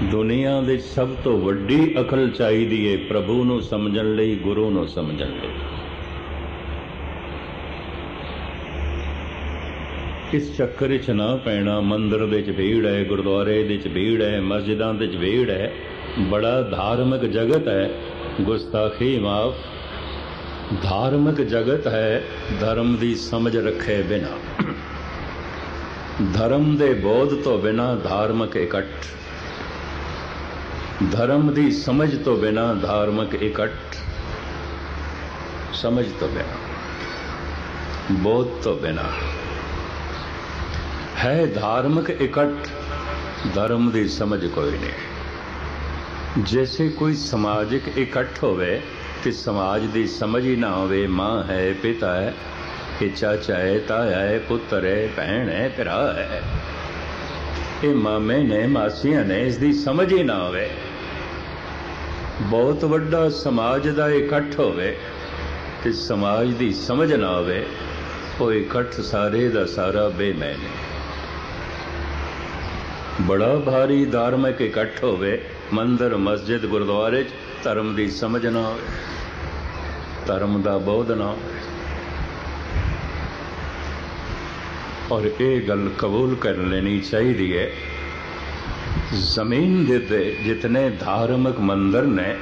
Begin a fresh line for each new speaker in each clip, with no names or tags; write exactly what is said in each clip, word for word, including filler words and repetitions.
ਦੁਨੀਆ ਦੇ ਸਭ ਤੋਂ ਵੱਡੀ ਅਕਲ ਚਾਹੀਦੀ ਹੈ ਪ੍ਰਭੂ ਨੂੰ ਸਮਝਣ ਲਈ, ਗੁਰੂ ਨੂੰ ਸਮਝਣ ਲਈ। ਇਸ ਚੱਕਰ ਵਿੱਚ ਨਾ ਪੈਣਾ। ਮੰਦਰ ਦੇ ਵਿੱਚ ਭੀੜ ਹੈ, ਗੁਰਦੁਆਰੇ ਦੇ ਵਿੱਚ ਭੀੜ ਹੈ, ਮਸਜਿਦਾਂ ਦੇ ਵਿੱਚ ਭੀੜ ਹੈ, ਬੜਾ ਧਾਰਮਿਕ ਜਗਤ ਹੈ। ਗੁਸਤਾਖੀ ਮਾਫ, ਧਾਰਮਿਕ ਜਗਤ ਹੈ। ਧਰਮ ਦੀ ਸਮਝ ਰੱਖੇ ਬਿਨਾ, ਧਰਮ ਦੇ ਬੋਧ ਤੋਂ ਬਿਨਾ ਧਾਰਮਿਕ ਇਕੱਠ, ਧਰਮ ਦੀ ਸਮਝ ਤੋਂ ਬਿਨਾ ਧਾਰਮਿਕ ਇਕੱਠ, ਸਮਝ ਤੋਂ ਬਿਨਾ, ਬੋਧ ਤੋਂ ਬਿਨਾ ਹੈ ਧਾਰਮਿਕ ਇਕੱਠ, ਧਰਮ ਦੀ ਸਮਝ ਕੋਈ ਨਹੀਂ। ਜੈਸੇ ਕੋਈ ਸਮਾਜਿਕ ਇਕੱਠ ਹੋਵੇ ਤੇ ਸਮਾਜ ਦੀ ਸਮਝ ਹੀ ਨਾ ਹੋਵੇ, ਮਾਂ ਹੈ, ਪਿਤਾ ਹੈ, ਇਹ ਚਾਚਾ ਹੈ, ਤਾਇਆ ਹੈ, ਪੁੱਤਰ ਹੈ, ਭੈਣ ਹੈ, ਭਰਾ ਹੈ, ਇਹ ਮਾਮੇ ਨੇ, ਮਾਸੀਆਂ ਨੇ, ਇਸ ਦੀ ਸਮਝ ਹੀ ਨਾ ਹੋਵੇ। ਬਹੁਤ ਵੱਡਾ ਸਮਾਜ ਦਾ ਇਕੱਠ ਹੋਵੇ ਤੇ ਸਮਾਜ ਦੀ ਸਮਝ ਨਾ ਹੋਵੇ, ਉਹ ਇਕੱਠ ਸਾਰੇ ਦਾ ਸਾਰਾ ਬੇਮੈਨ ਹੈ। ਬੜਾ ਭਾਰੀ ਧਾਰਮਿਕ ਇਕੱਠ ਹੋਵੇ, ਮੰਦਰ, ਮਸਜਿਦ, ਗੁਰਦੁਆਰੇ 'ਚ ਧਰਮ ਦੀ ਸਮਝ ਨਾ ਹੋਵੇ, ਧਰਮ ਦਾ ਬੋਧ ਨਾ ਹੋਵੇ। ਔਰ ਇਹ ਗੱਲ ਕਬੂਲ ਕਰ ਲੈਣੀ ਚਾਹੀਦੀ ਹੈ, ਜ਼ਮੀਨ ਦੇ ਜਿਤਨੇ ਧਾਰਮਿਕ ਮੰਦਰ ਨੇ,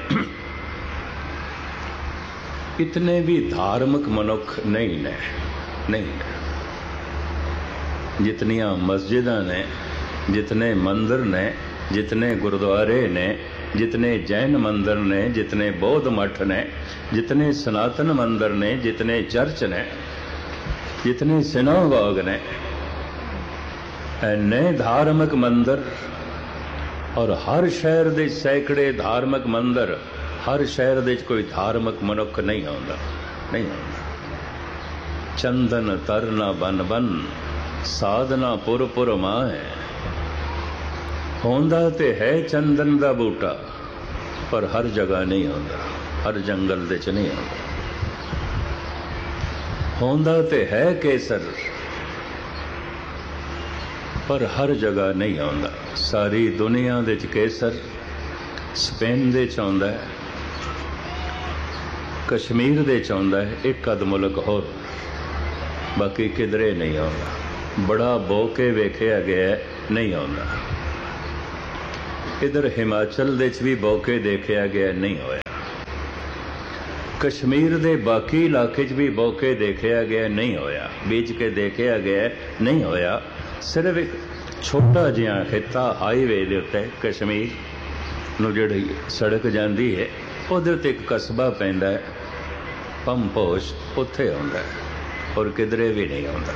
ਇਤਨੇ ਵੀ ਧਾਰਮਿਕ ਮਨੁੱਖ ਨਹੀਂ ਨੇ, ਨਹੀਂ ਨੇ। ਜਿਤਨੀਆਂ ਮਸਜਿਦਾਂ ਨੇ, जितने मंदिर ने, जितने गुरुद्वारे ने, जितने जैन मंदिर ने, जितने बौद्ध मठ ने, जितने सनातन मंदिर ने, जितने चर्च ने, जितने सिनागोग ने, इन्ने धार्मिक मंदिर, और हर शहर दे सैकड़े धार्मिक मंदिर, हर शहर दे कोई धार्मिक मनुख नहीं आउंदा, नहीं आउंदा। चंदन तरना बन बन, साधना पुर पुर माए। होंदा ते है चंदन दा बूटा, पर हर जगह नहीं होंदा, हर जंगल दे च नहीं होंदा। होंदा ते है केसर, पर हर जगह नहीं होंदा। सारी दुनिया दे च केसर स्पेन दे च आउंदा है, कश्मीर दे च आउंदा है, एक अध मुल्क होर, बाकी किधरे नहीं आउंदा। बड़ा बो के वेखिया गया है, नहीं आउंदा। इधर हिमाचल दे च भी बौके देखा गया, नहीं होया। कश्मीर दे बाकी इलाके च भी बौके देखा गया, नहीं होया। बीच के देखा गया, नहीं होया। सिर्फ एक छोटा जिहा खिता हाईवे दे उत्ते कश्मीर नूं जिहड़ी सड़क जाती है, उहदे उत्ते एक कस्बा पैंदा है, पंपोश, उत्थे आउंदा है, और किधरे भी नहीं आउंदा।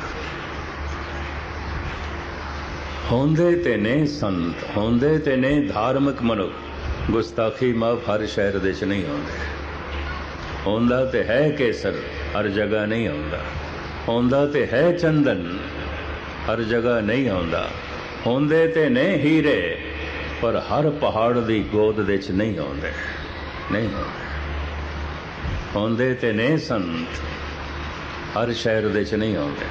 होंदे ते ने संत, होंदे ते ने धार्मिक मनुख, गुस्ताखी माफ हर शहर दे च नहीं होंदे। होंदा ते है केसर, हर जगह नहीं होंदा। होंदा ते है चंदन, हर जगह नहीं होंदा। होंदे ते ने हीरे, पर हर पहाड़ दी गोद दे च नहीं होंदे, नहीं होंदे। होंदे ते ने संत, हर शहर दे च नहीं होंदे।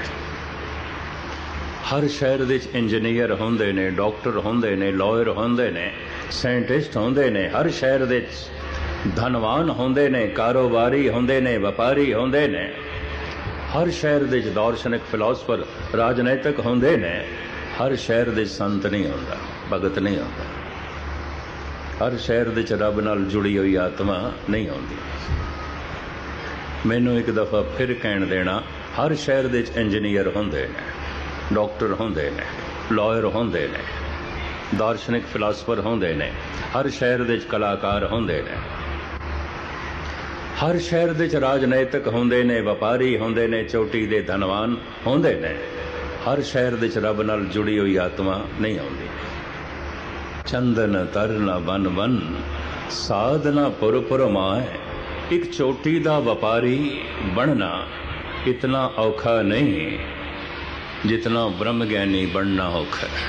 हर शहर दे इंजीनियर होंदे ने, डॉक्टर होंदे ने, लॉयर होंदे ने, साइंटिस्ट होंदे ने। हर शहर दे धनवान होंदे ने, कारोबारी होंदे ने, व्यापारी होंदे ने। हर शहर दे दार्शनिक, फिलोसफर, राजनैतिक होंदे ने। हर शहर दे संत नहीं होंदा, भगत नहीं होंदा। हर शहर दे रब नाल जुड़ी हुई आत्मा नहीं होंदी। मैनू एक दफ़ा फिर कहण देना, हर शहर दे इंजीनियर होंदे ने, डॉक्टर होंदे ने, लॉयर होंदे ने, दार्शनिक फिलासफर होंदे ने। हर शहर दे कलाकार होंदे ने। हर शहर दे राजनैतिक होंदे ने, व्यापारी होंदे ने, चोटी दे धनवान होंदे ने। हर शहर दे रब नाल जुड़ी हुई आत्मा नहीं होंदी। चंदन तरना बन बन, साधना पुर पुर माए। एक चोटी दा व्यापारी बनना इतना औखा नहीं जितना ब्रह्म ज्ञानी बनना औखा है।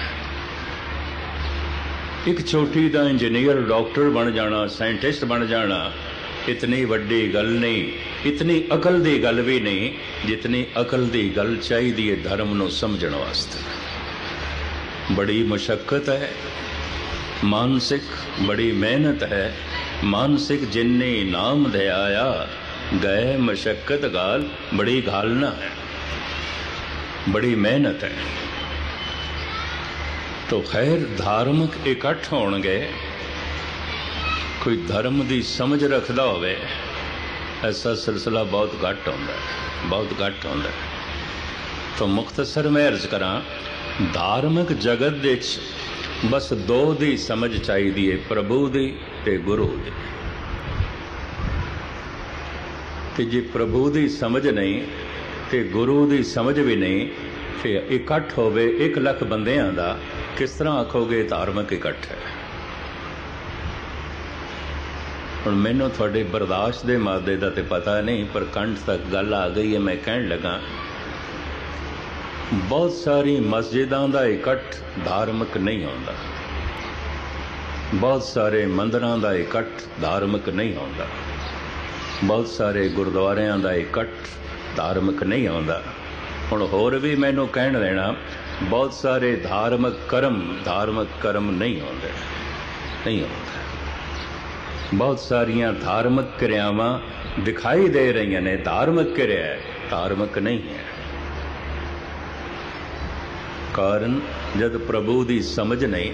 एक चोटी दा इंजीनियर, डॉक्टर बन जाना, साइंटिस्ट बन जाना इतनी वड्डी गल नहीं, इतनी अकल दी गल भी नहीं जितनी अकल दी गल चाहिदी है धर्म नूं समझण वास्ते। बड़ी मुशक्कत है, मानसिक बड़ी मेहनत है, मानसिक जिन्ने नाम ध्याया, गए मशक्कत गाल बड़ी घालना है, बड़ी मेहनत है। तो खैर धार्मिक इकट्ठ होणगे, कोई धर्म की समझ रखता होवे, ऐसा सिलसिला बहुत घट होंदा है, बहुत घट होंदा है। तो मुख्तसर मैं अर्ज करा, धार्मिक जगत दे बस दो दी समझ चाहिए है, प्रभु दी ते गुरु दी। ते जे प्रभु दी समझ नहीं ते गुरु दी समझ भी नहीं, फिर इकट्ठ होवे एक लख बंदियां दा, किस तरह आखोगे धार्मिक इकट्ठ है। हुण मैनूं तुहाडे बर्दाश्त दे मादे दा ते पता नहीं, पर कंठ तक गल आ गई है। मैं कहण लगा, बहुत सारी मस्जिदां दा इकट्ठ धार्मिक नहीं होंदा, बहुत सारे मंदिरां दा इकट्ठ धार्मिक नहीं होंदा, बहुत सारे गुरुद्वारियां दा इकट्ठ धार्मिक नहीं होंदा। हुण होर भी मैनूं कहण देना, बहुत सारे धार्मिक कर्म धार्मिक कर्म नहीं होंदे, नहीं होंदे। बहुत सारियां धार्मिक क्रियावां दिखाई दे रही ने धार्मिक क्रिया है, धार्मिक नहीं है। कारण जब प्रभु की समझ नहीं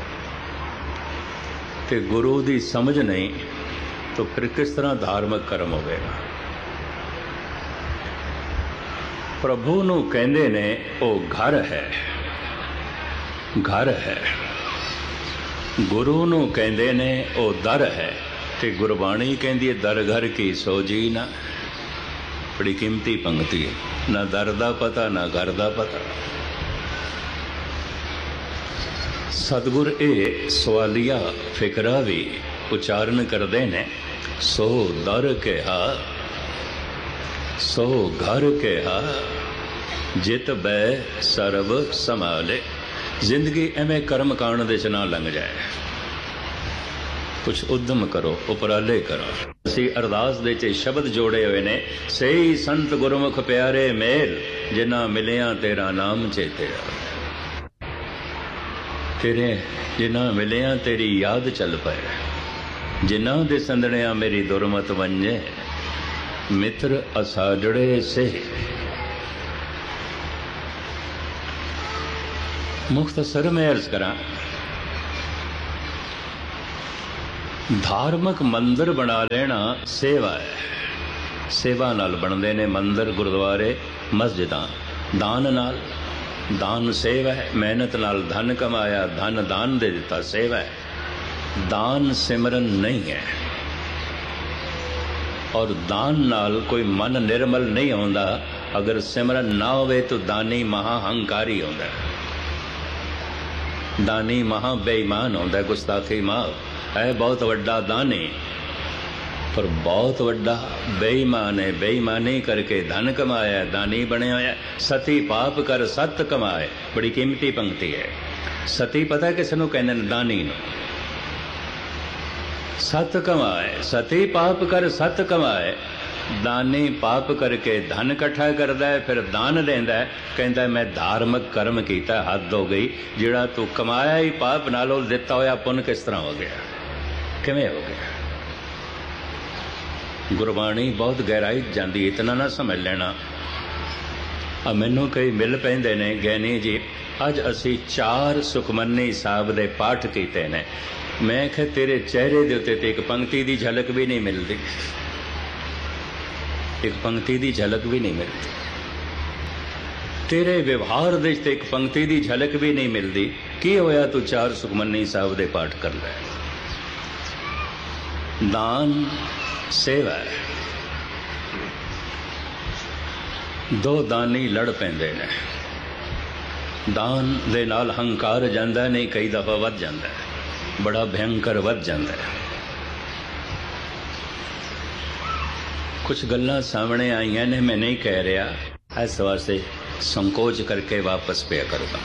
ते गुरु की समझ नहीं, तो फिर किस तरह धार्मिक कर्म होगा। प्रभु नूं कहंदे ने ओ घर है, घर है। गुरु नूं कहंदे ने ओ दर है, ते गुरबाणी कहंदी है दर घर की सोजी ना। बड़ी कीमती पंक्ति है, ना दर दा पता ना घर दा पता। सतगुर ए सवालिया फिकरा भी उच्चारण करते ने, सो दर कहा सो घर कहा, जित बै सर्व संभाले। जिंदगी एवें कर्म कांड दे च ना लंघ जाए, कुछ उद्यम करो, उपराले करो। असी अरदास दे च शब्द जोड़े हुए ने, सही संत गुरमुख प्यारे मेल, जिन्ना मिलिया तेरा नाम चेतिया। तेरे जिन्ना मिलिया तेरी याद चल पाए, जिन्ना दे संदणिया मेरी दुरमत वंजे। मित्र असाजड़े से मुख्तसर में अर्ज करा, धार्मिक मंदिर बना लेना सेवा है। सेवा नाल बनते ने मंदिर, गुरुद्वारे, मस्जिदां। दान नाल, दान सेवा है। मेहनत नाल धन कमाया, धन दान दे दिता, सेवा है। दान सिमरन नहीं है। और दान नाल कोई मन निर्मल नहीं होंदा। अगर सिमरन ना होवे तो दानी महाहंकारी होंदा है, दानी महा बेईमान होंदा है, गुस्ताखी माफ है। बहुत वड्डा दानी पर बहुत वड्डा बेईमान है। बेईमानी करके धन कमाया, दानी बने होया। सती पाप कर सत कमाए, बड़ी कीमती पंक्ति है। सती पता किस नूं कहंदे ने? दानी नूं। सत कमाए, सती पाप कर सत कमाए। दानी पाप करके धन इकट्ठा करता है, फिर दान देंदा है, कहता है मैं धार्मिक कर्म किया, हद हो गई। जिहड़ा तू कमाया ही पाप नालों दिता होया पुन किस तरह हो गया, किवें हो गया? गुरबाणी बहुत गहराई जाती, इतना ना समझ लेना। आ मैनू कई मिल पैंदे ने, गैनी जी अज असी चार सुखमनी साहब दे पाठ कीते ने। मैं आख्या तेरे चेहरे दे उत्ते ते एक पंक्ति दी झलक भी नहीं मिलती, एक पंक्ति दी झलक भी नहीं मिलती। तेरे व्यवहार दे ते एक पंक्ति दी झलक भी नहीं मिलती। की होया तू चार सुखमनी साहब दे पाठ कर ले? दान सेवा है। दो दानी लड़ पैंदे ने, दान दे नाल हंकार जांदा नहीं, कई दफा वध जांदा है, बड़ा भयंकर वध जांदा है। कुछ गल्लां सामने आईयां ने, मैं नहीं कह रहा, इस वास्ते संकोच करके वापस पे करूंगा।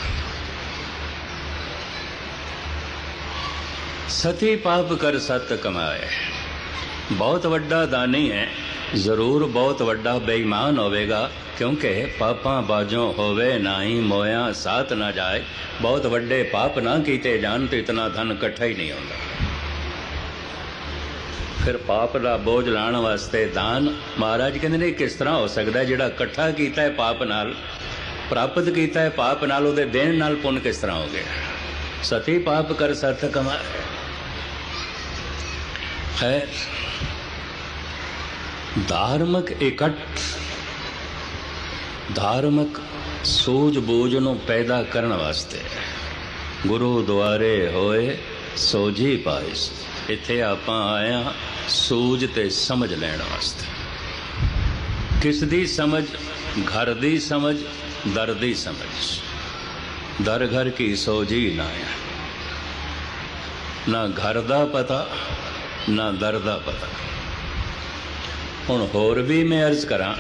सती पाप कर सत कमाए। बहुत वड्डा दानी है, जरूर बहुत वड्डा बेईमान होवेगा क्योंकि पापां बाजों होवे नाई मोया साथ ना जाए। बहुत वड्डे पाप ना कीते जान तो इतना धन इकट्ठा ही नहीं होता। फिर पाप का बोझ लाने वास्ते दान महाराज कहते ने किस तरह हो सकता है, जिहड़ा इकट्ठा कीता है पाप नाल, प्राप्त कीता है पाप नाल, उहदे देण नाल पुण्य किस तरह हो गया। सती पाप कर सत कमाए। खैर, धार्मिक इकट्ठ धार्मिक सूझ-बूझ नूं पैदा करने वास्ते गुरु द्वारे होए सोझी पाइस। इत्थे आपां आए हां सूझ ते समझ लैण वास्ते। किस दी समझ? घर दी समझ, दर दी समझ। दर घर की सोझी ना है, ना घर दा पता ना दर दा पता। हुण होर भी मैं अर्ज करां,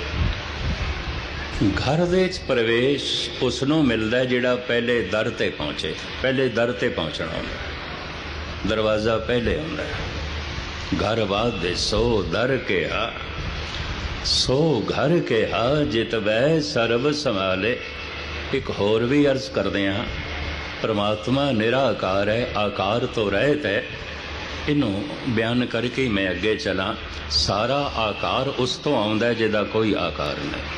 घर दे प्रवेश उसनों मिलता है जिहड़ा पहले दर ते पहुंचे। पहले दर ते पहुंचना होंदा, दरवाज़ा पहले होंदा है। घर बाद सो दर के हा, सो घर के हा, जित वै सर्ब संभाले। एक होर भी अर्ज करदे हां, परमात्मा निराकार है, आकार तो रहत है। इनू बयान करके मैं अगे चला। सारा आकार उस तो आउंदा है जिहदा कोई आकार नहीं।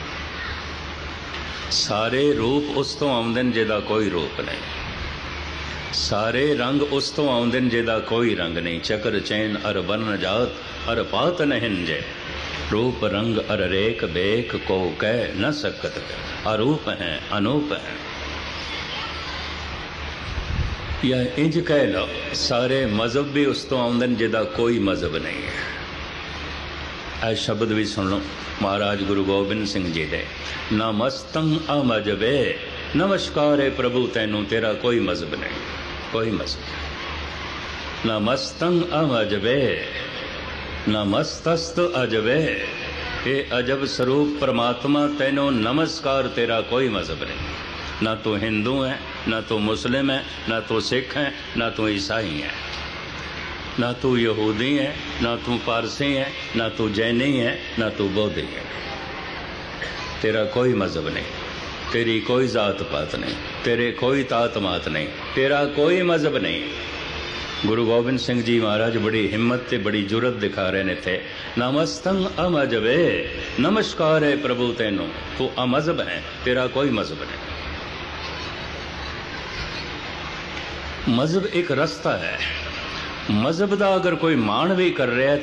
सारे रूप उस तो आउंदे जिहदा कोई रूप नहीं। सारे रंग उस तो आउंदे जिहदा कोई रंग नहीं। चक्र चैन अर बन जात अर पात नहिंजे। रूप रंग अर रेख बेख को कह न सकत। अरूप हैं अनूप हैं। या इंज कह लो, सारे मजहब भी उस तो आउंदे जिहदा कोई मजहब नहीं है। ऐ शब्द भी सुन लो महाराज गुरु गोबिंद सिंह जी दे। नमस्तं अमजबे, नमस्कार है प्रभु तैनू, तेरा कोई मजहब नहीं, कोई मजहब। नमस्तं अमजबे, नमस्तस्त अजबे। ये अजब स्वरूप परमात्मा तैनू नमस्कार, तेरा कोई मजहब नहीं। ना तो हिंदू है, ना तो मुस्लिम है, ना तो सिख है, ना तो ईसाई है, ना तू यहूदी है, ना तू पारसी है, ना तू जैनी है, ना तू बौद्धि है। तेरा कोई मजहब नहीं, तेरी कोई जात पात नहीं, तेरे कोई तात मात नहीं, तेरा कोई मजहब नहीं। गुरु गोबिंद सिंह जी महाराज बड़ी हिम्मत ते बड़ी जुरत दिखा रहे ने थे। नमस्तं अमजबे, नमस्कार है प्रभु तैनू, तू अमजहब है, तेरा कोई मजहब नहीं। मजहब एक रास्ता है। मजहब का अगर कोई मान भी कर रहा है